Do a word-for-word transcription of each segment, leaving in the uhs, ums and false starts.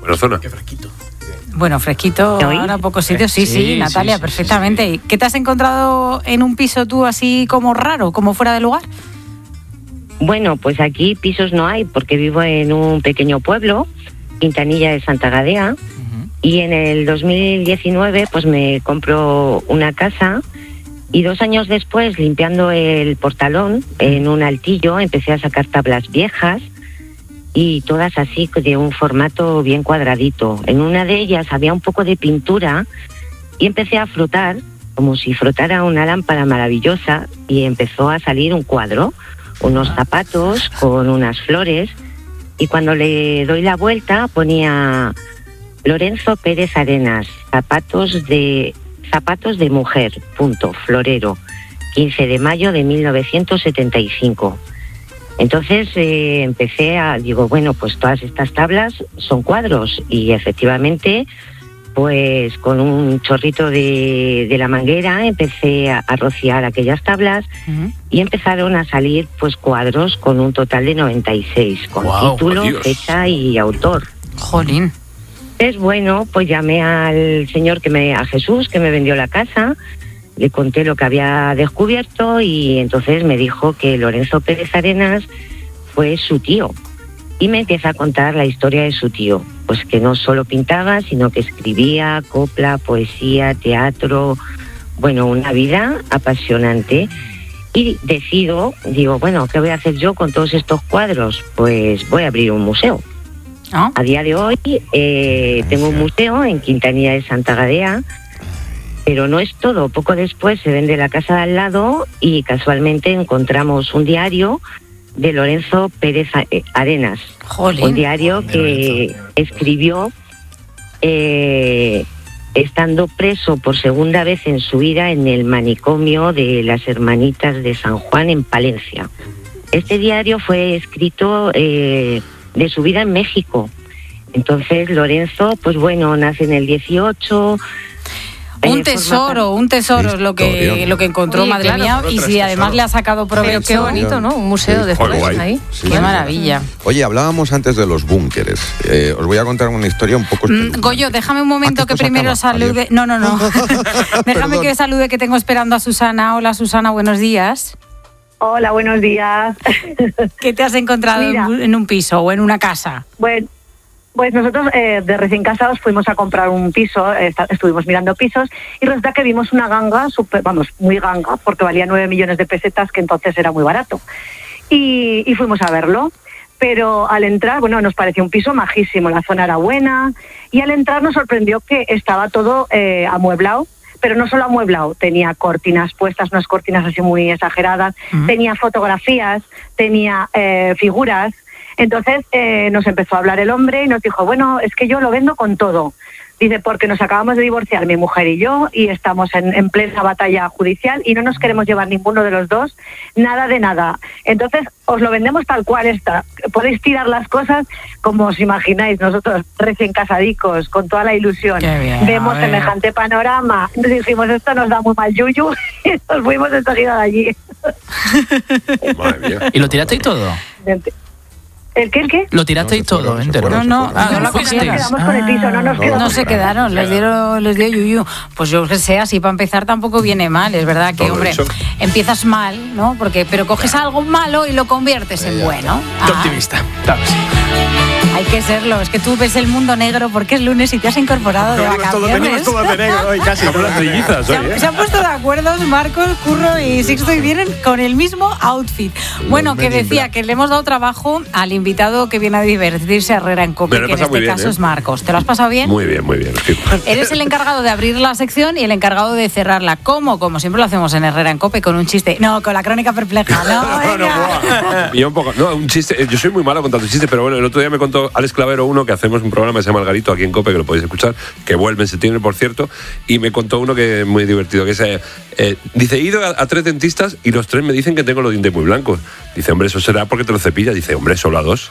Buena zona. Qué fresquito. Bueno, fresquito, ahora pocos sitios, sí, sí, sí Natalia, sí, sí, perfectamente. Sí, sí. ¿Qué te has encontrado en un piso tú así como raro, como fuera de lugar? Bueno, pues aquí pisos no hay porque vivo en un pequeño pueblo, Quintanilla de Santa Gadea, uh-huh. y en el dos mil diecinueve pues me compro una casa y dos años después, limpiando el portalón en un altillo, empecé a sacar tablas viejas y todas así de un formato bien cuadradito. En una de ellas había un poco de pintura y empecé a frotar, como si frotara una lámpara maravillosa, y empezó a salir un cuadro, unos zapatos con unas flores, y cuando le doy la vuelta ponía Lorenzo Pérez Arenas, zapatos de zapatos de mujer, punto, florero, quince de mayo de mil novecientos setenta y cinco. Entonces eh, empecé a, digo, bueno, pues todas estas tablas son cuadros, y efectivamente, pues con un chorrito de, de la manguera empecé a, a rociar aquellas tablas, uh-huh. y empezaron a salir pues cuadros con un total de noventa y seis, con wow, título, oh, fecha y autor. Jolín. Es bueno, pues llamé al señor que me, a Jesús, que me vendió la casa. Le conté lo que había descubierto y entonces me dijo que Lorenzo Pérez Arenas fue su tío. Y me empieza a contar la historia de su tío. Pues que no solo pintaba, sino que escribía copla, poesía, teatro. Bueno, una vida apasionante. Y decido, digo, bueno, ¿qué voy a hacer yo con todos estos cuadros? Pues voy a abrir un museo. ¿Ah? A día de hoy eh, tengo un museo en Quintanilla de Santa Gadea. Pero no es todo. Poco después se vende la casa de al lado y casualmente encontramos un diario de Lorenzo Pérez Arenas. Jolín. Un diario que escribió eh, estando preso por segunda vez en su vida en el manicomio de las Hermanitas de San Juan en Palencia. Este diario fue escrito eh, de su vida en México. Entonces Lorenzo, pues bueno, nace en el dieciocho... Un tesoro, un tesoro es lo que lo que encontró, oye, madre claro, mía, y si además le ha sacado provecho. Pero qué bonito, ¿no? Un museo sí, de flores ahí. Sí, qué maravilla. Oye, hablábamos antes de los búnkeres. Eh, os voy a contar una historia un poco... Mm, Goyo, déjame un momento que primero salude... Adiós. No, no, no. Déjame que salude, que tengo esperando a Susana. Hola, Susana, buenos días. Hola, buenos días. ¿Qué te has encontrado Mira, en un piso o en una casa? Bueno... Pues nosotros eh, de recién casados fuimos a comprar un piso, eh, estuvimos mirando pisos y resulta que vimos una ganga, super, vamos, muy ganga, porque valía nueve millones de pesetas, que entonces era muy barato. Y, y fuimos a verlo, pero al entrar, bueno, nos pareció un piso majísimo, la zona era buena, y al entrar nos sorprendió que estaba todo eh, amueblado, pero no solo amueblado, tenía cortinas puestas, unas cortinas así muy exageradas, uh-huh. tenía fotografías, tenía eh, figuras. Entonces eh, nos empezó a hablar el hombre y nos dijo, bueno, es que yo lo vendo con todo. Dice, porque nos acabamos de divorciar mi mujer y yo y estamos en, en plena batalla judicial y no nos queremos llevar ninguno de los dos, nada de nada. Entonces os lo vendemos tal cual está. Podéis tirar las cosas como os imagináis, nosotros recién casadicos, con toda la ilusión. Bien, vemos semejante panorama. Nos dijimos, esto nos da muy mal yuyu y nos fuimos enseguida de allí. Madre mía. ¿Y lo tiraste y todo? ¿El qué, el qué? Lo tirasteis no, todo, entero. No, no, ah, no, no, nos quedamos con el piso, no nos quedamos. No se quedaron, les dieron, les dio yuyu. Pues yo que sé, así para empezar tampoco viene mal, es verdad que, todo hombre, eso. Empiezas mal, ¿no? Porque, pero coges algo malo y lo conviertes en bueno. Qué optimista, claro que sí. Hay que serlo, es que tú ves el mundo negro porque es lunes y te has incorporado de vacaciones. Venimos todos de negro hoy, casi. Como las trillizas, se, han, se han puesto de acuerdo Marcos, Curro y Sixto y vienen con el mismo outfit. Bueno, que decía que le hemos dado trabajo al invitado que viene a divertirse a Herrera en Cope, que en este bien, caso ¿eh? es Marcos. ¿Te lo has pasado bien? Muy bien, muy bien. Sí. Eres el encargado de abrir la sección y el encargado de cerrarla. ¿Cómo? Como siempre lo hacemos en Herrera en Cope, con un chiste. No, con la crónica perpleja. No, no, no, yo un poco, no, un chiste. Yo soy muy malo contando chistes, pero bueno, el otro día me contó Alex Clavero uno que hacemos un programa que se llama El Garito aquí en Cope, que lo podéis escuchar, que vuelve en septiembre, por cierto, y me contó uno que es muy divertido, que es, eh, eh, dice, he ido a, a tres dentistas y los tres me dicen que tengo los dientes muy blancos. Dice, hombre, eso será porque te lo cepillas. Dice, hombre, solo a dos.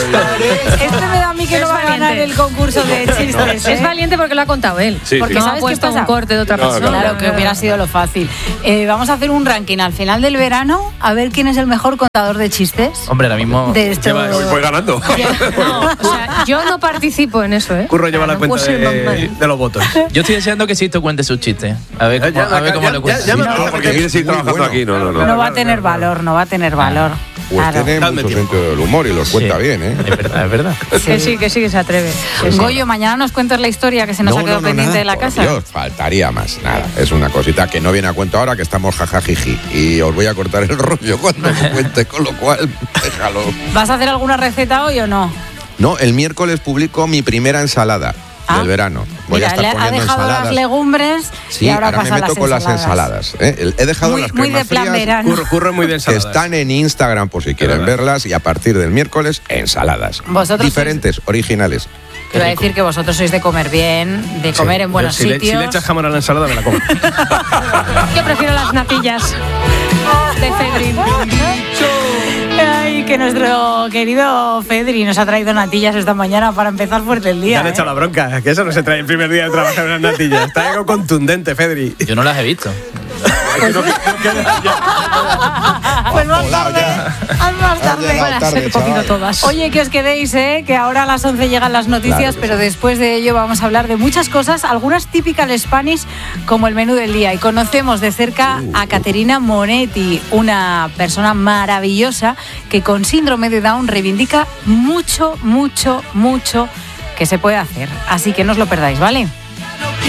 Este me da a mí que Es no va a ganar valiente. el concurso de chistes. Es ¿eh? valiente porque lo ha contado él. Sí, porque sí. no ha ¿Sabes qué puesto pasa? un corte de otra No, persona. Claro, que hubiera sido lo fácil. Eh, vamos a hacer un ranking al final del verano a ver quién es el mejor contador de chistes. Hombre, ahora mismo. De esto- lleva- Voy, voy ganando. No, o sea, yo no participo en eso, ¿eh? Curro lleva la No cuenta puedo ser de, normal. de los votos. Yo estoy deseando que Sisto cuente sus chistes. A ver cómo, Ya, ya, a ver cómo ya, le cuenta. ya, ya me- No, porque quieres ir Muy trabajando bueno. aquí. No, no, no. No va a tener valor, no va a tener valor. Pues Claro. tiene Dadme mucho tiempo. sentido del humor y los cuenta Sí. bien, ¿eh? Es verdad, es verdad. Que sí, que sí, que se atreve. Goyo, mañana nos cuentas la historia que se nos ha quedado pendiente nada, de la por casa. Dios, faltaría más, nada. Es una cosita que no viene a cuento ahora, que estamos jajajiji. Y os voy a cortar el rollo cuando lo cuente, con lo cual, déjalo. ¿Vas a hacer alguna receta hoy o no? No, el miércoles publico mi primera ensalada Ah. del verano. Voy Mira, a estar le ha poniendo dejado ensaladas. las legumbres Sí, y ahora, ahora, pasa me a meto las con las ensaladas. ensaladas. ¿eh? He dejado Muy, las muy de cremas plan frías verano. Curro, curro es muy de que ensaladas. están en Instagram por si quieren verdad. verlas, y a partir del miércoles ensaladas. Vosotros Diferentes, originales. Te iba a decir que vosotros sois de comer bien, de comer en buenos si Le, sitios. si le echas jamón a la ensalada, me la como. Yo prefiero las natillas de Fedrin. Ay, que nuestro querido Fedri nos ha traído natillas esta mañana para empezar fuerte el Ya día. le he ¿eh? echado la bronca, que eso no se trae el primer día de trabajar en unas natillas. Está algo contundente, Fedri. Yo no las he visto. Pues más Volado tarde. ya. haz más tarde. llegado Van a tarde, ser poquito chaval. todas. Oye, que os quedéis, ¿eh? Que ahora a las once llegan las noticias, Claro que pero sí. después de ello vamos a hablar de muchas cosas, algunas típicas Spanish, como el menú del día. Y conocemos de cerca a Caterina Monetti, una persona maravillosa que con síndrome de Down reivindica mucho, mucho, mucho que se puede hacer. Así que no os lo perdáis, ¿vale?